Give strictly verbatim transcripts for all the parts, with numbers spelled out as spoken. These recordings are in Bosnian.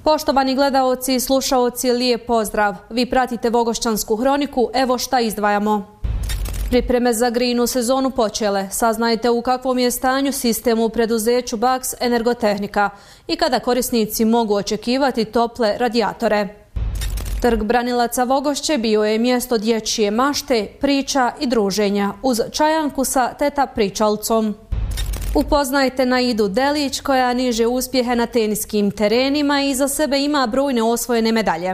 Poštovani gledaoci i slušaoci, lijep pozdrav. Vi pratite Vogošćansku hroniku, evo šta izdvajamo. Pripreme za grijinu sezonu počele. Saznajte u kakvom je stanju sistem u preduzeću Baks Energotehnika i kada korisnici mogu očekivati tople radijatore. Trg branilaca Vogošće bio je mjesto dječje mašte, priča i druženja uz čajanku sa teta pričalcom. Upoznajte Naidu Delić koja niže uspjehe na teniskim terenima i za sebe ima brojne osvojene medalje.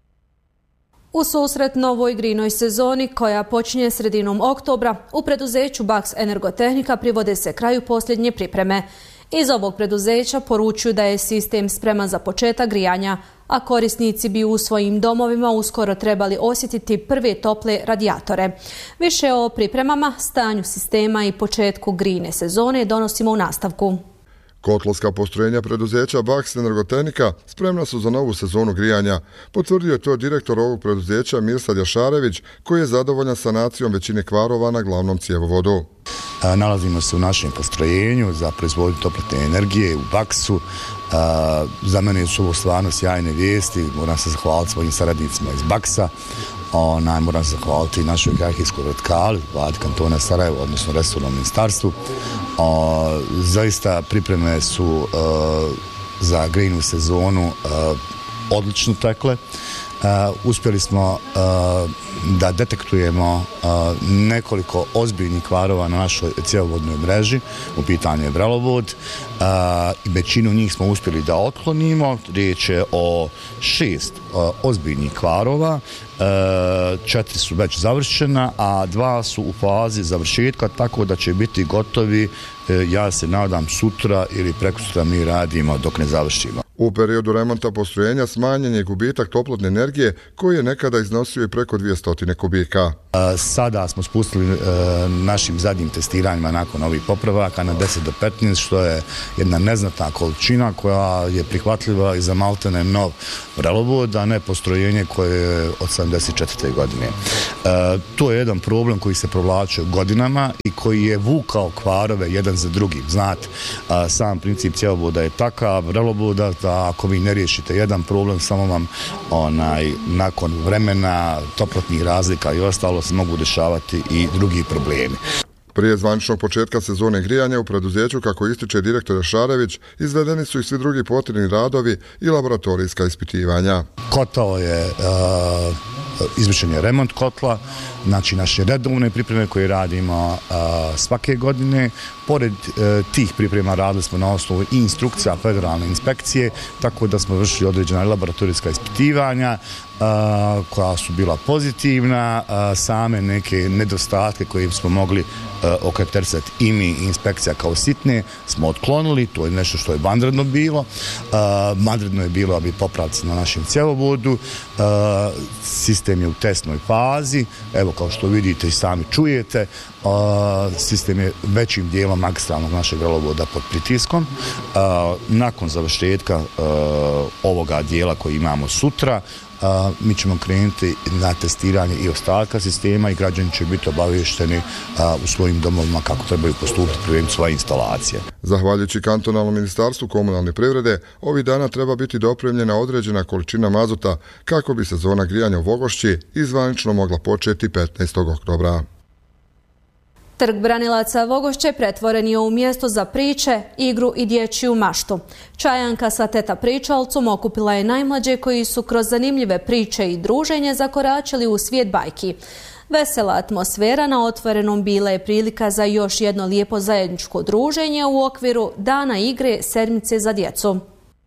U susret novoj grijnoj sezoni koja počinje sredinom oktobra u preduzeću Baks Energotehnika privode se kraju posljednje pripreme. Iz ovog preduzeća poručuju da je sistem spreman za početak grijanja, a korisnici bi u svojim domovima uskoro trebali osjetiti prve tople radijatore. Više o pripremama, stanju sistema i početku grijne sezone donosimo u nastavku. Kotlovska postrojenja preduzeća Baks Energotehnika spremna su za novu sezonu grijanja. Potvrdio je to direktor ovog preduzeća Mirsad Jašarević, koji je zadovoljan sanacijom većine kvarova na glavnom cjevovodu. Nalazimo se u našem postrojenju za proizvodnju toplotne energije u Baksu. Za mene su ovo stvarno sjajne vijesti. Moram se zahvaliti svojim saradnicima iz Baksa. Onaj, moram se zahvaliti našoj hijerarhijskoj vertikali, vladi kantona Sarajevo, odnosno resornom ministarstvu. O, zaista pripreme su uh, za grijnu sezonu uh, odlično tekle. Uh, uspjeli smo uh, da detektujemo uh, nekoliko ozbiljnih kvarova na našoj cjevovodnoj mreži, u pitanju je vrelovod, uh, i većinu njih smo uspjeli da otklonimo. Riječ je o šest uh, ozbiljnih kvarova, uh, četiri su već završena, a dva su u fazi završetka, tako da će biti gotovi, uh, ja se nadam, sutra ili prekosutra mi radimo dok ne završimo. U periodu remonta postrojenja smanjen je gubitak toplotne energije koji je nekada iznosio i preko dvjesto kubika. Sada smo spustili e, našim zadnjim testiranjima nakon ovih popravaka na deset do petnaest, što je jedna neznatna količina koja je prihvatljiva i za maltene nov vrelovod, a ne postrojenje koje je od sedamdeset četvrte godine. E, to je jedan problem koji se provlačio godinama i koji je vukao kvarove jedan za drugim. Znate, a, sam princip cjevovoda je takav vrelovoda da ako vi ne riješite jedan problem, samo vam onaj, nakon vremena, toplotnih razlika i ostalo se mogu dešavati i drugi problemi. Prije zvaničnog početka sezone grijanja u preduzeću, kako ističe direktor Jašarević, izvedeni su i svi drugi potrebni radovi i laboratorijska ispitivanja. Kotao je uh, izvršen je remont kotla, znači naše redovne pripreme koje radimo uh, svake godine. Pored uh, tih priprema radili smo na osnovu i instrukcija federalne inspekcije, tako da smo vršili određena laboratorijska ispitivanja uh, koja su bila pozitivna, uh, same neke nedostatke koje smo mogli uh, okarakterisati i mi inspekcija kao sitne smo otklonili. To je nešto što je vanredno bilo. Uh, vanredno je bilo abi popravci na našem cjevovodu. Uh, sistem je u testnoj fazi. Evo, kao što vidite i sami čujete, uh, sistem je većim dijelom magistralnog našeg vrelovoda pod pritiskom. Uh, nakon završetka uh, ovoga dijela koji imamo sutra, Uh, mi ćemo krenuti na testiranje i ostatka sistema i građani će biti obavješteni uh, u svojim domovima kako trebaju postupiti prilikom svoje instalacije. Zahvaljujući kantonalnom ministarstvu komunalne privrede, ovih dana treba biti dopremljena određena količina mazuta kako bi sezona grijanja u Vogošći izvanično mogla početi petnaestog oktobra. Trg branilaca Vogošće pretvoren je u mjesto za priče, igru i dječju maštu. Čajanka sa teta pričalcom okupila je najmlađe koji su kroz zanimljive priče i druženje zakoračili u svijet bajki. Vesela atmosfera na otvorenom bila je prilika za još jedno lijepo zajedničko druženje u okviru Dana igre sedmice za djecu.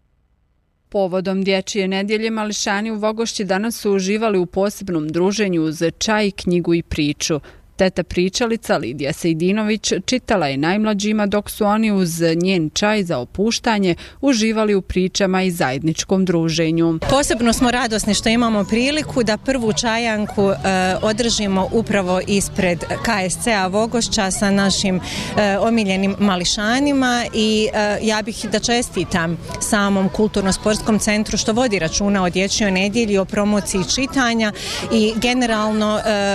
Povodom dječje nedjelje mališani u Vogošći danas su uživali u posebnom druženju uz čaj, knjigu i priču. Teta pričalica Lidija Sejdinović čitala je najmlađima dok su oni uz njen čaj za opuštanje uživali u pričama i zajedničkom druženju. Posebno smo radosni što imamo priliku da prvu čajanku e, održimo upravo ispred K S C-a Vogošća sa našim e, omiljenim mališanima i e, ja bih da čestitam samom kulturno-sportskom centru što vodi računa o dječjoj nedjelji, o promociji čitanja i generalno e,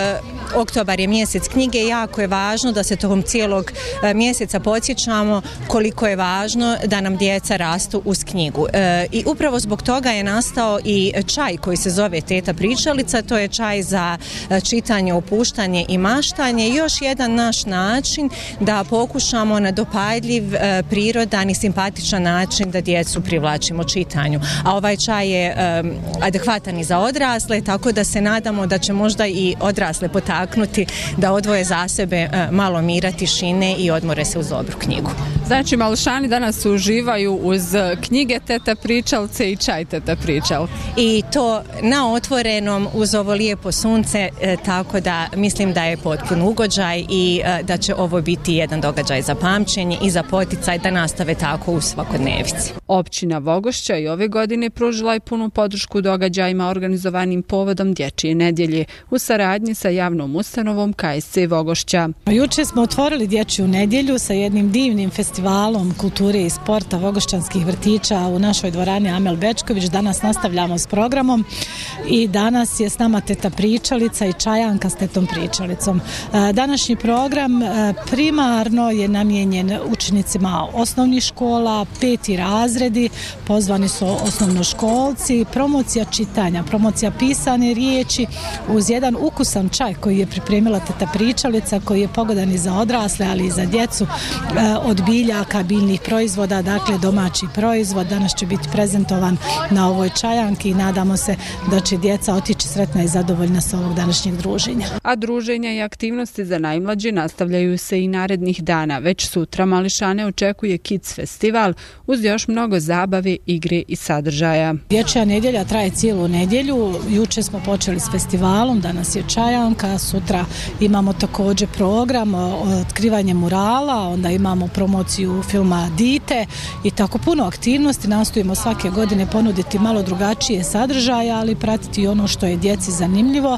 oktobar je mjesec knjige i jako je važno da se tokom cijelog mjeseca podsjećamo koliko je važno da nam djeca rastu uz knjigu. I upravo zbog toga je nastao i čaj koji se zove Teta pričalica, to je čaj za čitanje, opuštanje i maštanje. Još jedan naš način da pokušamo na dopadljiv, prirodan i simpatičan način da djecu privlačimo čitanju. A ovaj čaj je um, adekvatan i za odrasle, tako da se nadamo da će možda i odrasle potaknuti da odvoje za sebe uh, malo mira, tišine i odmore se uz dobru knjigu. Znači, mališani danas uživaju uz knjige Teta pričalce i čaj Teta pričal. I to na otvorenom uz ovo lijepo sunce, e, tako da mislim da je potpun ugođaj i e, da će ovo biti jedan događaj za pamćenje i za poticaj da nastave tako u svakodnevici. Općina Vogošća i ove godine pružila je punu podršku događajima organizovanim povodom Dječje nedjelje u saradnji sa javnom ustanovom K S C Vogošća. Juče smo otvorili Dječju nedjelju sa jednim divnim festivalom kulture i sporta vogošćanskih vrtića u našoj dvorani Amel Bečković. Danas nastavljamo s programom i danas je s nama Teta pričalica i čajanka s Tetom pričalicom. Današnji program primarno je namijenjen učenicima osnovnih škola, peti razredi, pozvani su osnovnoškolci, promocija čitanja, promocija pisane riječi uz jedan ukusan čaj koji je pripremila Teta pričalica, koji je pogodan i za odrasle, ali i za djecu, od biljaka, biljnih proizvoda, dakle domaći proizvod. Danas će biti prezentovan na ovoj čajanki i nadamo se da će djeca otići sretna i zadovoljna sa ovog današnjeg druženja. A druženja i aktivnosti za najmlađe nastavljaju se i narednih dana. Već sutra mališane očekuje Kids festival uz još mnogo zabave, igre i sadržaja. Dječja nedjelja traje cijelu nedjelju. Juče smo počeli s festivalom, danas je čajanka, sutra imamo također program otkrivanje murala, onda imamo promociju filma Dite i tako puno aktivnosti. Nastojimo svake godine ponuditi malo drugačije sadržaje, ali pratiti ono što je djeci zanimljivo,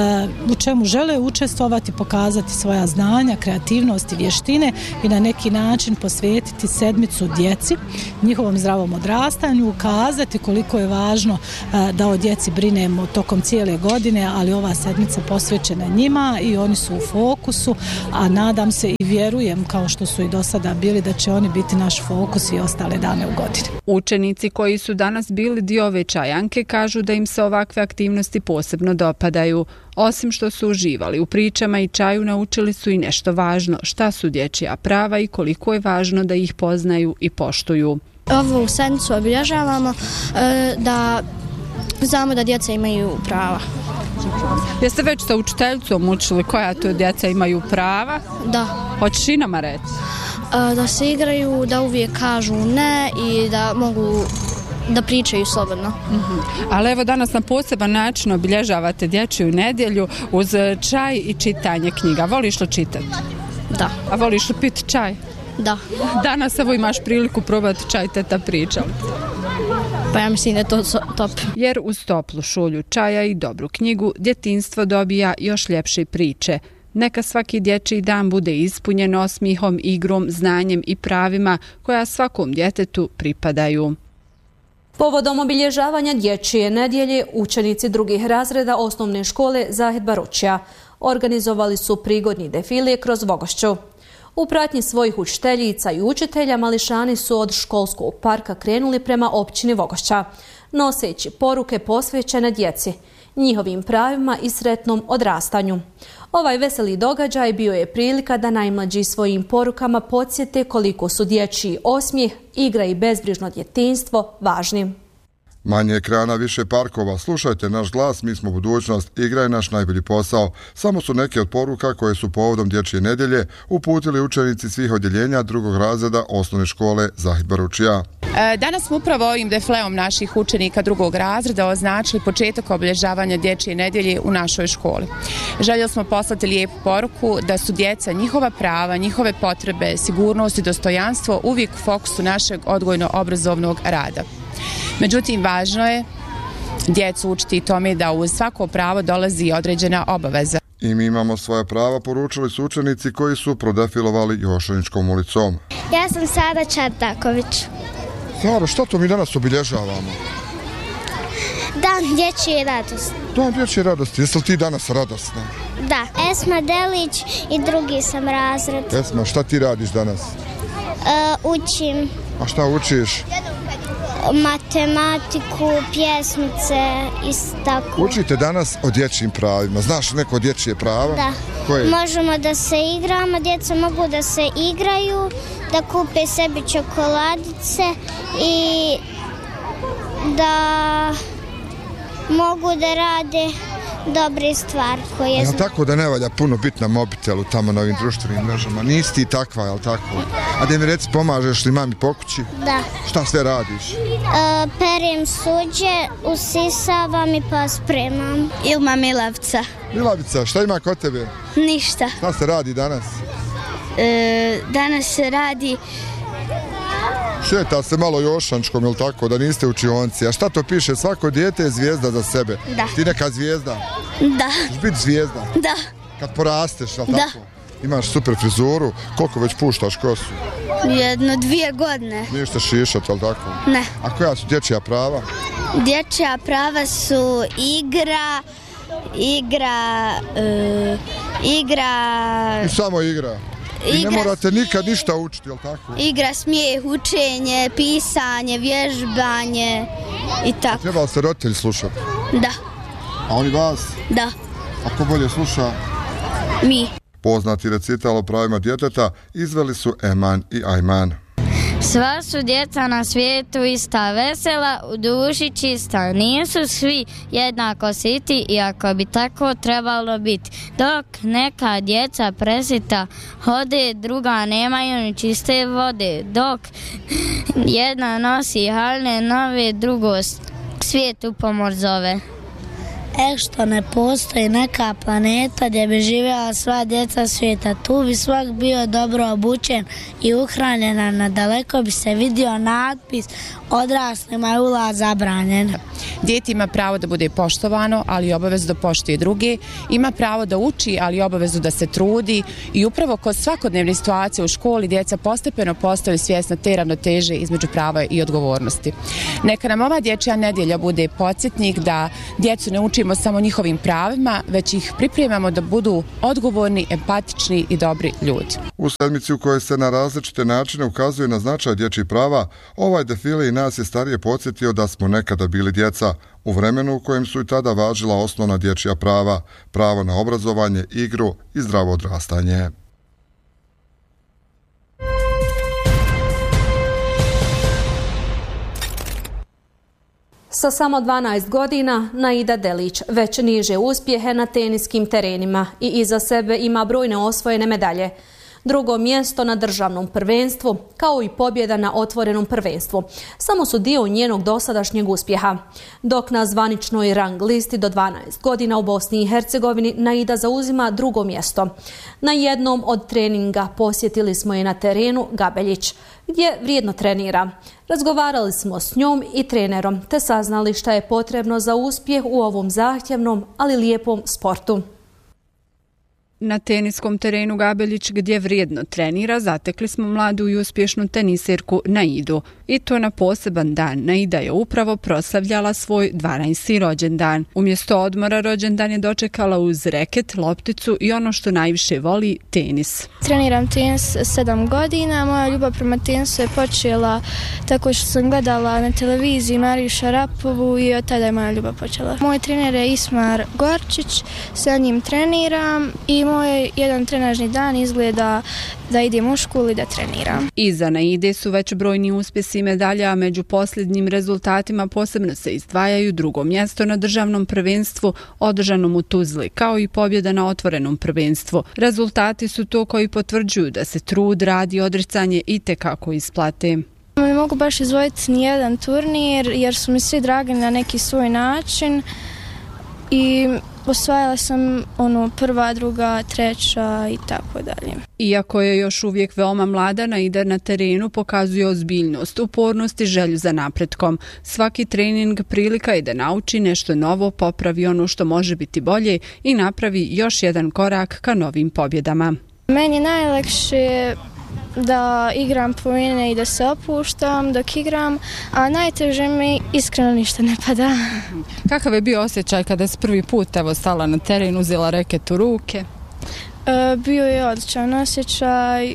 u čemu žele učestvovati, pokazati svoja znanja, kreativnost i vještine i na neki način posvetiti sedmicu djeci, njihovom zdravom odrastanju, ukazati koliko je važno da o djeci brinemo tokom cijele godine, ali ova sedmica posvećena njima i oni su u fokusu, a nadam se i vjerujem, kao što su i do sada bili, da će oni biti naš fokus i ostale dane u godini. Učenici koji su danas bili dio ove čajanke kažu da im se ovakve aktivnosti posebno dopadaju. Osim što su uživali u pričama i čaju, naučili su i nešto važno, šta su dječja prava i koliko je važno da ih poznaju i poštuju. Ovu sedmicu obilježavamo e, da znamo da djeca imaju prava. Jeste već sa učiteljicom učili koja to djeca imaju prava? Da. Hoćeš i nama reći? E, da se igraju, da uvijek kažu ne i da mogu da pričaju slobodno. Uh-huh. Ali evo danas na poseban način obilježavate Dječju nedjelju uz čaj i čitanje knjiga. Voliš li čitati? Da. A voliš li piti čaj? Da. Danas evo imaš priliku probati čaj Teta pričalica. Pa ja mislim da je to top. Jer uz toplu šolju čaja i dobru knjigu djetinjstvo dobija još ljepše priče. Neka svaki dječji dan bude ispunjen osmihom, igrom, znanjem i pravima koja svakom djetetu pripadaju. Povodom obilježavanja Dječje nedjelje, učenici drugih razreda osnovne škole Zahid Baručija organizovali su prigodni defile kroz Vogošću. U pratnji svojih učiteljica i učitelja mališani su od školskog parka krenuli prema općini Vogošća, noseći poruke posvećene djeci, njihovim pravima i sretnom odrastanju. Ovaj veseli događaj bio je prilika da najmlađi svojim porukama podsjete koliko su dječji osmijeh, igra i bezbrižno djetinjstvo važni. Manje ekrana, više parkova, slušajte naš glas, mi smo budućnost, igra je naš najbolji posao. Samo su neke od poruka koje su povodom Dječje nedjelje uputili učenici svih odjeljenja drugog razreda osnovne škole Zahid Baručija. Danas smo upravo ovim defleom naših učenika drugog razreda označili početak obilježavanja Dječje nedjelje u našoj školi. Željeli smo poslati lijepu poruku da su djeca, njihova prava, njihove potrebe, sigurnost i dostojanstvo uvijek u fokusu našeg odgojno-obrazovnog rada. Međutim, važno je djecu učiti tome da uz svako pravo dolazi određena obaveza. I mi imamo svoja prava, poručili su učenici koji su prodefilovali Jošaničkom ulicom. Ja sam Sara Čardaković. Sara, šta to mi danas obilježavamo? Dan dječje radosti. Dan dječje radosti. Jesi li ti danas radosna? Da. Esma Delić i drugi sam razred. Esma, šta ti radiš danas? Uh, učim. A šta učiš? Matematiku, pjesmice i tako. Učite danas o dječjim pravima. Znaš neko dječje pravo? Da. Koje? Možemo da se igramo, djeca mogu da se igraju, da kupe sebi čokoladice i da mogu da rade dobre stvari koje je znam. Tako da ne valja puno biti na mobitelu tamo na ovim društvenim mrežama? Nisi ti takva, je li tako? A da mi reci, pomažeš li mami po kući? Da. Šta sve radiš? Uh, perem suđe, usisavam i pa spremam. Ilma Milavca. Milavica, šta ima kod tebe? Ništa. Šta se radi danas? E, danas se radi... Šeta se malo jošančkom, ili tako, da niste učionci. A šta to piše? Svako dijete je zvijezda za sebe. Da. Ti neka zvijezda? Da. Ćeš biti zvijezda? Da. Kad porasteš, ili da. tako? Imaš super frizuru. Koliko već puštaš kosu? Jedno, dvije godine. Ništa šišat, ili tako? Ne. A koja su dječja prava? Dječja prava su igra, igra, uh, igra... I samo igra? I igra, ne morate nikad ništa učiti, jel tako? Igra, smijeh, učenje, pisanje, vježbanje i tako. Treba li se roditelji slušati? Da. A oni vas? Da. A ko bolje sluša? Mi. Poznati recital o pravima djeteta izveli su Eman i Ajman. Sva su djeca na svijetu ista, vesela, u duši čista. Nisu svi jednako siti, iako bi tako trebalo biti. Dok neka djeca presita hode, druga nemaju ni čiste vode. Dok jedna nosi haljne nove, drugo svijet u pomoć zove. E što ne postoji neka planeta gdje bi živjela sva djeca svijeta, tu bi svak bio dobro obučen i uhranjen, a nadaleko bi se vidio natpis odraslima je ulaz zabranjen. Dijete ima pravo da bude poštovano, ali i obavezu da poštuje druge. Ima pravo da uči, ali i obavezu da se trudi. I upravo kod svakodnevne situacije u školi djeca postepeno postaju svjesna te ravnoteže između prava i odgovornosti. Neka nam ova dječja nedjelja bude podsjetnik da djecu ne učimo samo njihovim pravima, već ih pripremamo da budu odgovorni, empatični i dobri ljudi. U sedmici u kojoj se na različite načine ukazuje na značaj dječjih prava, ovaj defile i nas je starije podsjetio da smo nekada bili djeca, u vremenu u kojem su i tada važila osnovna dječja prava, pravo na obrazovanje, igru i zdravo odrastanje. Sa samo dvanaest godina Naida Delić već niže uspjehe na teniskim terenima i iza sebe ima brojne osvojene medalje. Drugo mjesto na državnom prvenstvu, kao i pobjeda na otvorenom prvenstvu, samo su dio njenog dosadašnjeg uspjeha. Dok na zvaničnoj rang listi do dvanaest godina u Bosni i Hercegovini Naida zauzima drugo mjesto. Na jednom od treninga posjetili smo je na terenu Gabeljić, gdje vrijedno trenira. Razgovarali smo s njom i trenerom, te saznali šta je potrebno za uspjeh u ovom zahtjevnom, ali lijepom sportu. Na teniskom terenu Gabeljić, gdje vrijedno trenira, zatekli smo mladu i uspješnu teniserku Naidu. I to na poseban dan. Naida je upravo proslavljala svoj dvanaesti rođendan. Umjesto odmora rođendan je dočekala uz reket, lopticu i ono što najviše voli, tenis. Treniram tenis sedam godina. Moja ljubav prema tenisu je počela tako što sam gledala na televiziji Mariju Šarapovu i od tada je moja ljubav počela. Moj trener je Ismar Gorčić, sa njim treniram i moj jedan trenažni dan izgleda da idem u školu i da treniram. Iza Naide su već brojni uspjesi i medalja, a među posljednjim rezultatima posebno se izdvajaju drugo mjesto na državnom prvenstvu održanom u Tuzli, kao i pobjeda na otvorenom prvenstvu. Rezultati su to koji potvrđuju da se trud, rad i odricanje itekako isplate. Ne mogu baš izdvojiti ni jedan turnir jer su mi svi dragi na neki svoj način i osvajala sam ono prva, druga, treća i tako dalje. Iako je još uvijek veoma mlada, Naida na terenu pokazuje ozbiljnost, upornost i želju za napretkom. Svaki trening prilika je da nauči nešto novo, popravi ono što može biti bolje i napravi još jedan korak ka novim pobjedama. Meni je najlakše da igram poene i da se opuštam dok igram, a najteže mi iskreno ništa ne pada. Kakav je bio osjećaj kada si prvi put evo stala na teren, uzela reket u ruke? E, bio je odličan osjećaj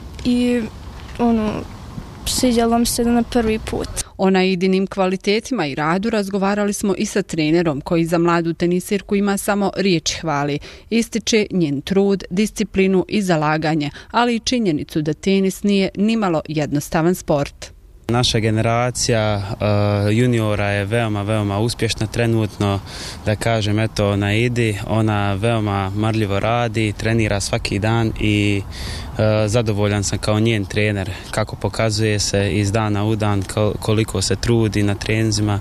i ono, svidjelo mi se na prvi put. O Naidinim kvalitetima i radu razgovarali smo i sa trenerom koji za mladu tenisirku ima samo riječ hvali. Ističe njen trud, disciplinu i zalaganje, ali i činjenicu da tenis nije nimalo jednostavan sport. Naša generacija uh, juniora je veoma, veoma uspješna trenutno, da kažem, eto, Naidi, ona veoma marljivo radi, trenira svaki dan i uh, zadovoljan sam kao njen trener, kako pokazuje se iz dana u dan, koliko se trudi na treninzima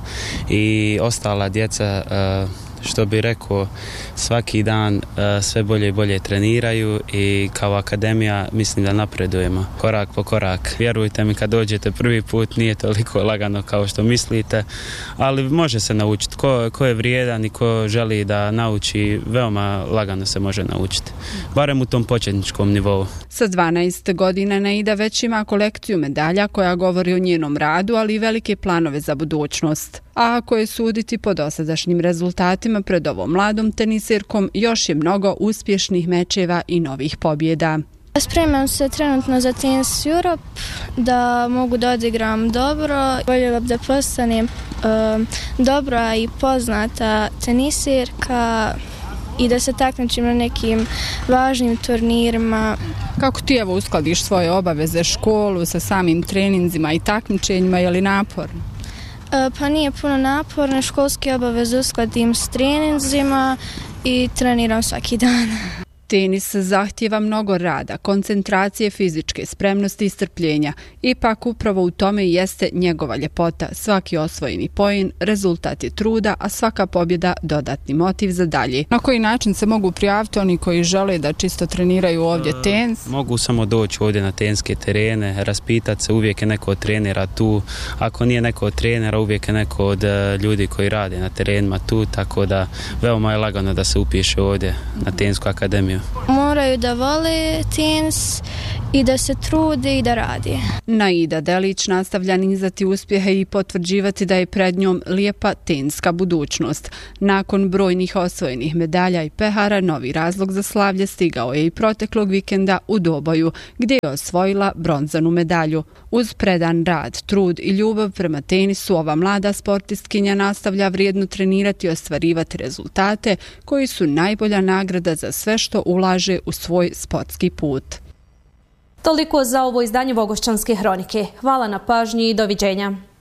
i ostala djeca, uh, što bi rekao, svaki dan uh, sve bolje i bolje treniraju i kao akademija mislim da napredujemo korak po korak. Vjerujte mi, kad dođete prvi put nije toliko lagano kao što mislite, ali može se naučiti. Ko, ko je vrijedan i ko želi da nauči, veoma lagano se može naučiti. Barem u tom početničkom nivou. Sa dvanaest godina Naida već ima kolekciju medalja koja govori o njenom radu, ali i velike planove za budućnost. A ako je suditi po dosadašnjim rezultatima pred ovom mladom tenisirkom, još je mnogo uspješnih mečeva i novih pobjeda. Spremam se trenutno za Tennis Europe, da mogu da odigram dobro. Voljela bih da postanem uh, dobra i poznata tenisirka i da se takmičim na nekim važnim turnirima. Kako ti evo uskladiš svoje obaveze, školu sa samim treninzima i takmičenjima, je li naporno? Pa nije puno naporno, školske obaveze uskladim s treninzima i treniram svaki dan. Tenis zahtijeva mnogo rada, koncentracije, fizičke spremnosti i strpljenja. Ipak upravo u tome jeste njegova ljepota. Svaki osvojeni poen rezultat je truda, a svaka pobjeda dodatni motiv za dalje. Na koji način se mogu prijaviti oni koji žele da čisto treniraju ovdje tenis? Mogu samo doći ovdje na teniske terene, raspitati se, uvijek je neko od trenera tu. Ako nije neko od trenera, uvijek je neko od ljudi koji rade na terenima tu, tako da veoma je lagano da se upiše ovdje na Tenisku akademiju. Moraju da vole tenis i da se trude i da radi. Naida Delić nastavlja nizati uspjehe i potvrđivati da je pred njom lijepa teniska budućnost. Nakon brojnih osvojenih medalja i pehara, novi razlog za slavlje stigao je i proteklog vikenda u Doboju, gdje je osvojila bronzanu medalju. Uz predan rad, trud i ljubav prema tenisu, ova mlada sportistkinja nastavlja vrijedno trenirati i ostvarivati rezultate koji su najbolja nagrada za sve što ulaže u svoj sportski put. Toliko za ovo izdanje Vogošćanske hronike. Hvala na pažnji i doviđenja.